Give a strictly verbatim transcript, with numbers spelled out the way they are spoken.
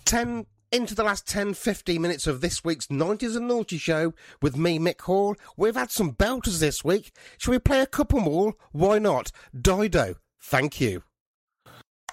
ten into the last ten, fifteen minutes of this week's nineties and Naughty Show with me, Mick Hall. We've had some belters this week. Shall we play a couple more? Why not? Dido, thank you.